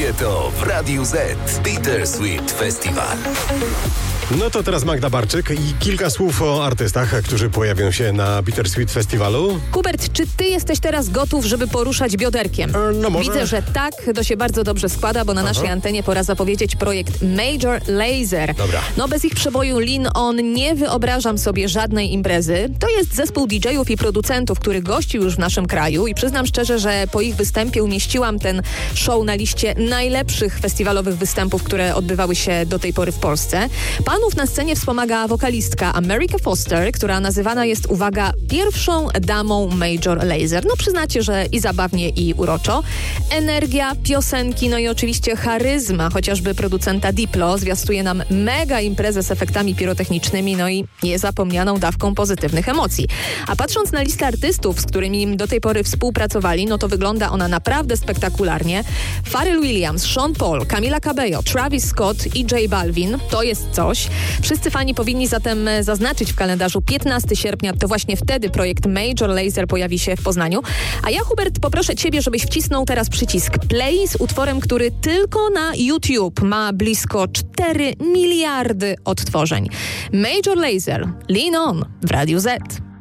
Czuję to w Radiu Z. Bittersweet Festival. No to teraz Magda Barczyk i kilka słów o artystach, którzy pojawią się na Bittersweet Festiwalu. Hubert, czy ty jesteś teraz gotów, żeby poruszać bioderkiem? No może. Widzę, że tak, to się bardzo dobrze składa, bo na naszej antenie pora zapowiedzieć projekt Major Lazer. Dobra. No bez ich przeboju Lean On nie wyobrażam sobie żadnej imprezy. To jest zespół DJ-ów i producentów, który gościł już w naszym kraju i przyznam szczerze, że po ich występie umieściłam ten show na liście najlepszych festiwalowych występów, które odbywały się do tej pory w Polsce. Panów na scenie wspomaga wokalistka America Foster, która nazywana jest, uwaga, pierwszą damą Major Lazer. No przyznacie, że i zabawnie, i uroczo. Energia, piosenki, no i oczywiście charyzma, chociażby producenta Diplo zwiastuje nam mega imprezę z efektami pirotechnicznymi, no i niezapomnianą dawką pozytywnych emocji. A patrząc na listę artystów, z którymi do tej pory współpracowali, no to wygląda ona naprawdę spektakularnie. Pharrell Williams, Sean Paul, Camila Cabello, Travis Scott i J Balvin. To jest coś. Wszyscy fani powinni zatem zaznaczyć w kalendarzu 15 sierpnia, to właśnie wtedy projekt Major Lazer pojawi się w Poznaniu. A ja, Hubert, poproszę ciebie, żebyś wcisnął teraz przycisk play z utworem, który tylko na YouTube ma blisko 4 miliardy odtworzeń. Major Lazer, Lean On w Radiu Z.